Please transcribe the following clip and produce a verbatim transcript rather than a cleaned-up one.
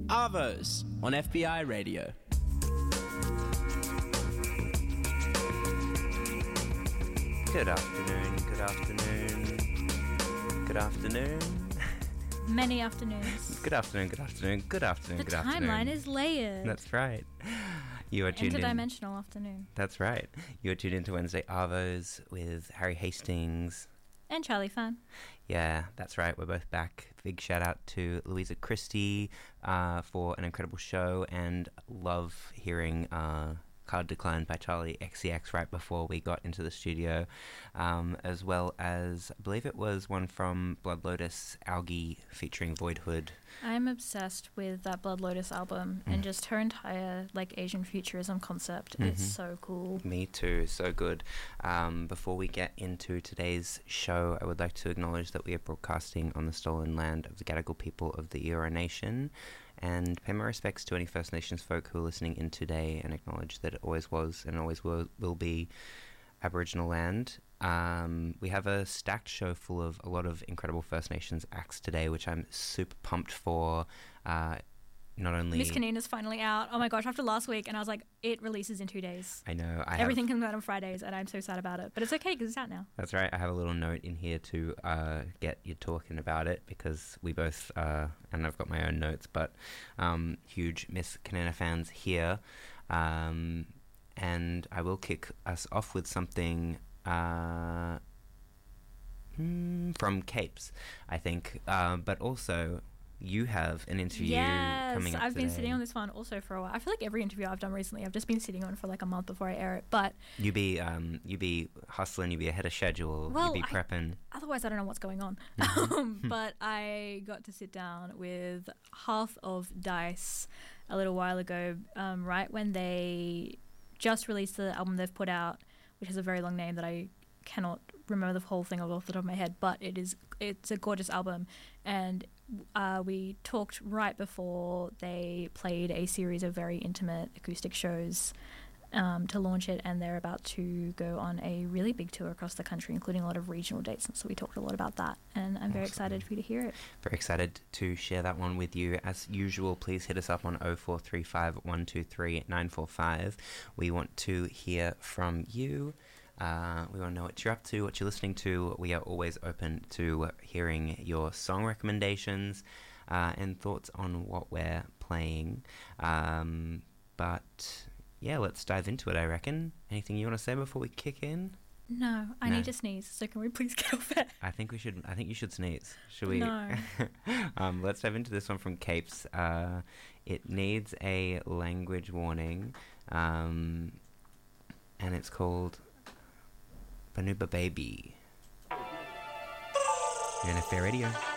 Arvos on F B I Radio. Good afternoon, good afternoon, good afternoon. Many afternoons. Good afternoon, good afternoon, good afternoon, The good afternoon. timeline is layered. That's right. You are tuned in. Interdimensional afternoon. That's right. You are tuned into Wednesday Arvos with Harry Hastings. And Charlie Fan. Yeah, that's right. We're both back. Big shout out to Louisa Christie uh, for an incredible show, and love hearing uh, Card Decline by Charlie X C X right before we got into the studio, um, as well as, I believe it was one from Blood Lotus, Algae featuring Voidhood. I'm obsessed with that Blood Lotus album mm. and just her entire like Asian futurism concept. Mm-hmm. It's so cool. Me too, so good. Um, before we get into today's show, I would like to acknowledge that we are broadcasting on the stolen land of the Gadigal people of the Eora Nation, and pay my respects to any First Nations folk who are listening in today, and acknowledge that it always was and always will, will be Aboriginal land. Um, we have a stacked show full of a lot of incredible First Nations acts today, which I'm super pumped for. Uh, not only... Miss Kanina's finally out. Oh my gosh, after last week, and I was like, it releases in two days. I know. I Everything have, comes out on Fridays, and I'm so sad about it. But it's okay, because it's out now. That's right. I have a little note in here to uh, get you talking about it, because we both, uh, and I've got my own notes, but um, huge Miss Kanina fans here. Um, and I will kick us off with something... Uh, hmm, from Capes, I think, uh, but also you have an interview yes, coming up I've today. been sitting on this one also for a while. I feel like every interview I've done recently, I've just been sitting on for like a month before I air it. But you be um, you be hustling, you be ahead of schedule, well, you be prepping. I, otherwise, I don't know what's going on. um, but I got to sit down with half of Dice a little while ago, um, right when they just released the album they've put out, which has a very long name that I cannot remember the whole thing off the top of my head, but it is it's a gorgeous album. And uh, we talked right before they played a series of very intimate acoustic shows um, to launch it, and they're about to go on a really big tour across the country, including a lot of regional dates, and so we talked a lot about that, and I'm very Awesome. excited for you to hear it. Very excited to share that one with you. As usual, please hit us up on oh four three five, one two three, nine four five. We want to hear from you. Uh, we want to know what you're up to, what you're listening to. We are always open to hearing your song recommendations uh, and thoughts on what we're playing. Um, but yeah, let's dive into it, I reckon. Anything you want to say before we kick in? No, I No. need to sneeze, so can we please get off it? I think we should. I think you should sneeze. Should we? No. um, let's dive into this one from Capes. Uh, it needs a language warning, um, and it's called Banuba Baby. You're in F B I Radio.